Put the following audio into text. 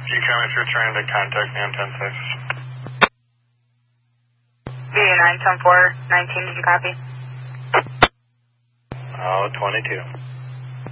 You come if you're trying to contact me on 10-6. VA 974-19, did you copy? Oh, 22.